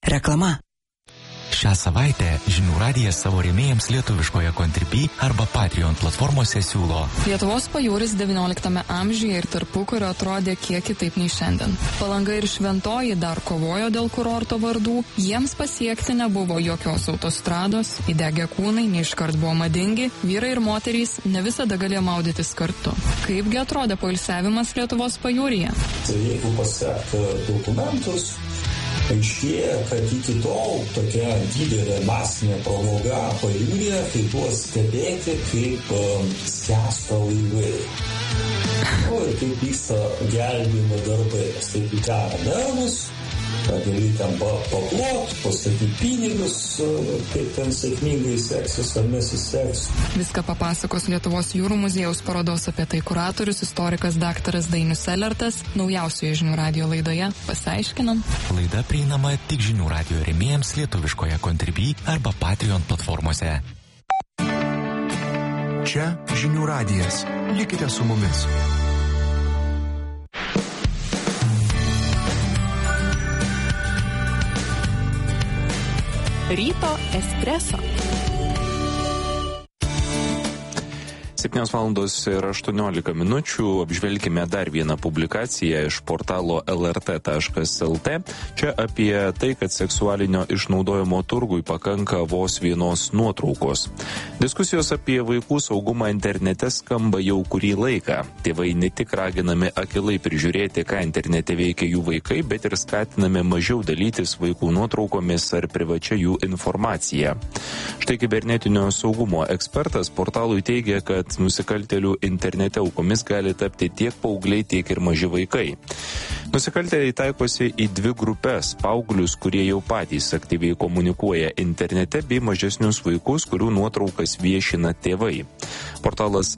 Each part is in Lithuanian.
Reklama. Šią savaitę Žinių radijas savo rėmėjams lietuviškoje Contribui arba Patreon platformose siūlo. Lietuvos pajūris XIX amžiuje ir tarpukario atrodė kiek kitaip nei šiandien. Palanga ir Šventoji dar kovojo dėl kurorto vardų, jiems pasiekti nebuvo jokios autostrados, įdegę kūnai neiškart buvo madingi, vyrai ir moterys ne visada galėjo maudytis kartu. Kaipgi atrodė poilsiavimas Lietuvos pajūryje? Tai jeigu pasiekti dokumentus, aiškėja, kad iki tol tokia didelė masinė pramoga pajūryje, tai buvo stebėti, kaip skęsta laivai. Ir kaip vyksta gelbėjimo darbai. Taip į karą nervus, gali ten paplot, pastatyti pinigus, kaip ten sėkmingai seksis ar nesiseks. Viską papasakos Lietuvos jūrų muziejaus parodos apie tai kuratorius, istorikas daktaras Dainius Selertas, naujausioje Žinių radijo laidoje. Pasiaiškinam. Laida prieinama tik Žinių radijo rėmėjams lietuviškoje Contribui arba Patreon platformose. Čia Žinių radijas. Likite su mumis. Ryto espreso. 7:18 apžvelkime dar vieną publikaciją iš portalo lrt.lt. Čia apie tai, kad seksualinio išnaudojimo turgui pakanka vos vienos nuotraukos. Diskusijos apie vaikų saugumą internete skamba jau kurį laiką. Tėvai ne tik raginami akylai prižiūrėti, ką internete veikia jų vaikai, bet ir skatinami mažiau dalytis vaikų nuotraukomis ar privačia jų informacija. Štai kibernetinio saugumo ekspertas portalui teigia, kad nusikaltėlių internete aukomis gali tapti tiek paaugliai, tiek ir maži vaikai. Nusikaltėliai taikosi į dvi grupės – paauglius, kurie jau patys aktyviai komunikuoja internete, bei mažesnius vaikus, kurių nuotraukas viešina tėvai. Portalas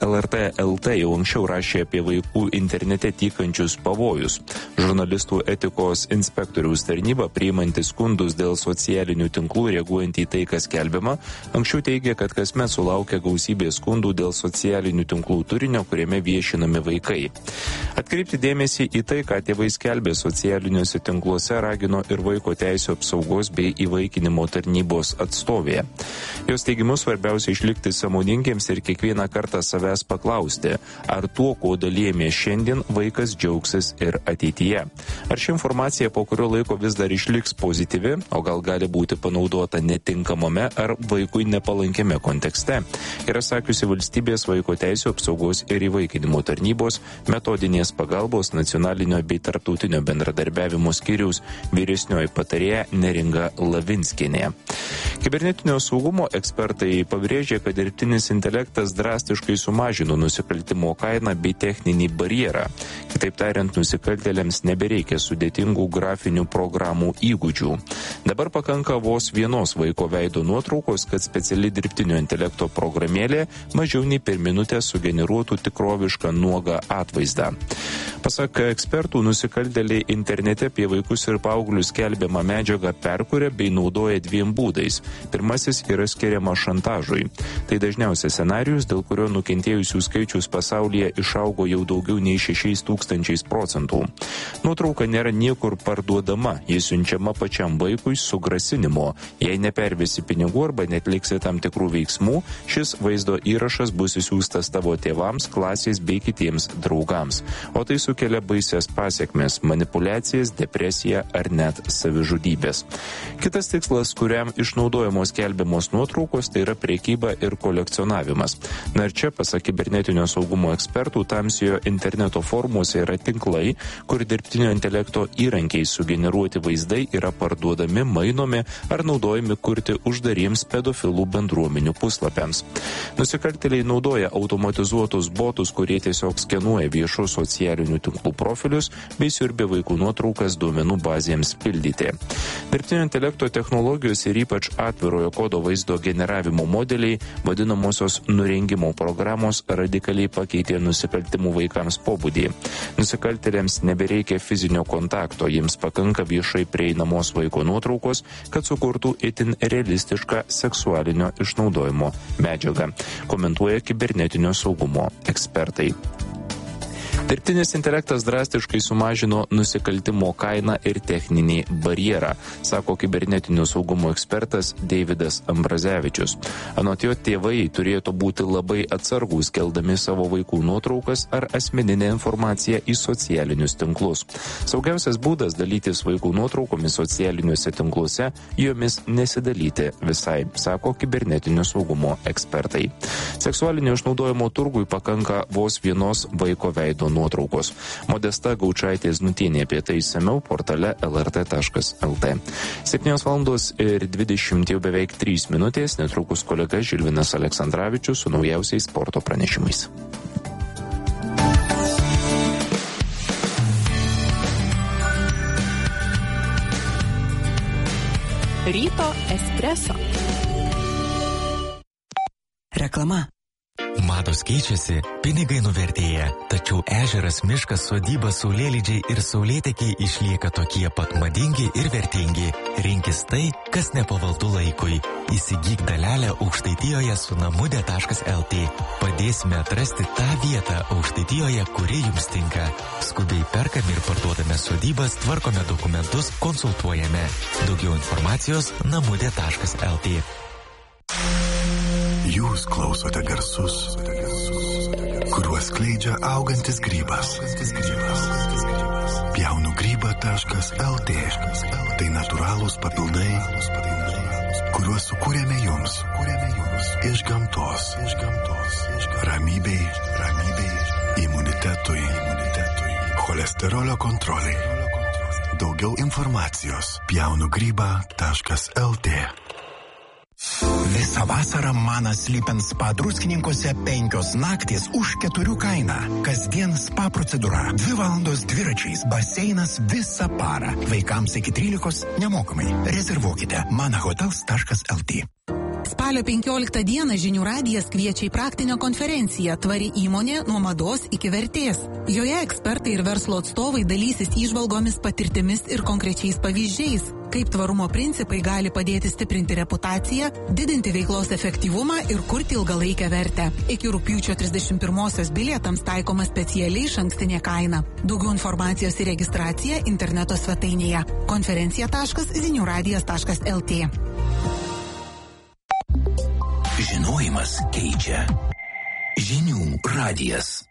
LRT.lt jau anksčiau rašė apie vaikų internete tykančius pavojus. Žurnalistų etikos inspektoriaus tarnyba, priimanti skundus dėl socialinių tinklų, reaguojant į tai, kas skelbiama, anksčiau teigia, kad kasmet sulaukia gausybė skundų dėl socialinių tinklų turinio, kuriame viešinami vaikai. Atkreipti dėmesį į tai, ką tėvai skelbė socialiniuose tinkluose, ragino ir vaiko teisių apsaugos bei įvaikinimo tarnybos atstovė. Jos teigimu svarbiausia išlikti sąmoningiems ir kiekvieną kartą savęs paklausti, ar tuo, ko dalijame šiandien, vaikas džiaugsis ir ateityje. Ar ši informacija po kurio laiko vis dar išliks pozityvi, o gal gali būti panaudota netinkamame ar vaikui nepalankiame kontekste, yra sakiusi Valstybės vaiko teisių apsaugos ir įvaikinimo tarnybos metodinės pagalbos nacionalinio bei tarptautinio bendradarbiavimo skyriaus vyresnioji patarėja Neringa Lavinskienė. Kibernetinio saugumo ekspertai pabrėžė, kad dirbtinis intelektas drastiškai sumažino nusikaltimo kainą bei techninį barjerą. Kitaip tariant, nusikaltėliams nebereikia sudėtingų grafinių programų įgūdžių. Dabar pakanka vos vienos vaiko veido nuotraukos, kad speciali dirbtinio intelekto programėlė mažiau nei per minutę sugeneruotų tikrovišką nuogą atvaizdą. Pasak ekspertų, nusikaltėliai internete apie vaikus ir paauglius skelbiamą medžiagą perkuria bei naudoja dviem būdais. Pirmasis yra skiriama šantažui. Tai dažniausias scenarijus, dėl kurio nukentėjusių skaičius pasaulyje išaugo jau daugiau nei 6,000%. Nuotrauka nėra niekur parduodama, ji siunčiama pačiam vaikui su grasinimu. Jei nepervesi pinigų arba netliksi tam tikrų veiksmų, šis vaizdo įrašas bus išsiųstas tavo tėvams, klasės bei kitiems draugams. O tai sukelia baisias pasiekmes – manipulacijas, depresiją ar net savižudybės. Kitas tikslas, kuriam išnaudojamos skelbiamos nuotraukos, tai yra prekyba ir kolekcionavimas. Na ir čia, pasak kibernetinio saugumo ekspertų, tamsiojo interneto formuose yra tinklai, kur dirbtinio intelekto įrankiai sugeneruoti vaizdai yra parduodami, mainomi ar naudojami kurti uždariems pedofilų bendruomenių puslapiams. Nusikaltėliai naudoja automatizuotus botus, kurie tiesiog skenuoja viešų socialinių tinklų profilius bei siurbia vaikų nuotraukas duomenų bazėms pildyti. Dirbtinio intelekto technologijos ir ypač atvirojo kodo vaizdo generavimo modeliai, vadinamosios nurengimo programos, radikaliai pakeitė nusikaltimų vaikams pobūdį. Nusikaltėliams nebereikia fizinio kontakto, jiems pakanka viešai prieinamos vaiko nuotraukos, kad sukurtų itin realistišką seksualinio išnaudojimo medžiagą, komentuoja kibernetinio saugumo ekspertai. Dirbtinis intelektas drastiškai sumažino nusikaltimo kainą ir techninį barjerą, sako kibernetinio saugumo ekspertas Deividas Ambrazevičius. Anot jo, tėvai turėtų būti labai atsargūs keldami savo vaikų nuotraukas ar asmeninę informaciją į socialinius tinklus. Saugiausias būdas dalytis vaikų nuotraukomis socialiniuose tinkluose, jomis nesidalyti visai, sako kibernetinio saugumo ekspertai. Seksualinio išnaudojimo turgui pakanka vos vienos vaiko veido nuotraukos. Modesta Gaučaitė-Znutienė apie tai išsamiau portale lrt.lt. 7:20 jau beveik 3 minutės, netrukus kolega Žilvinas Aleksandravičius su naujausiais sporto pranešimais. Ryto espreso. Reklama. Mados keičiasi, pinigai nuvertėja, tačiau ežeras, miškas, sodyba, saulėlydžiai ir saulėtekiai išlieka tokie pat madingi ir vertingi. Rinkis tai, kas nepavaldu laikui. Įsigyk dalelę Aukštaitijoje su namude.lt. Padėsime atrasti tą vietą Aukštaitijoje, kuri jums tinka. Skubiai perkame ir parduodame sodybas, tvarkome dokumentus, konsultuojame. Daugiau informacijos namude.lt. Jūs klausote garsus, kuriuos skleidžia augantis grybas. Pjaunugryba.lt. Tai natūralūs papildai, kuriuos sukūrėme jums. Iš gamtos. Ramybei, imunitetui, cholesterolio kontroliai. Daugiau informacijos pjaunugryba.lt. Visą vasarą Manas Sleep & Spa Druskininkuose 5 naktys už 4 kainą. Kasdien spa procedūra, 2 valandos dviračiais, baseinas visą parą. Vaikams iki 13 nemokamai. Rezervuokite manahotels.lt. Spalio 15 dieną Žinių radijas kviečia į praktinę konferenciją Tvari įmonė nuo mados iki vertės. Joje ekspertai ir verslo atstovai dalysis įžvalgomis, patirtimis ir konkrečiais pavyzdžiais, kaip tvarumo principai gali padėti stiprinti reputaciją, didinti veiklos efektyvumą ir kurti ilgalaikę vertę. Iki rugpjūčio 31-osios bilietams taikoma specialiai išankstinė kaina. Daugiau informacijos ir registracija interneto svetainėje konferencija.ziniuradijas.lt. Žinojimas keičia. Žinių radijas.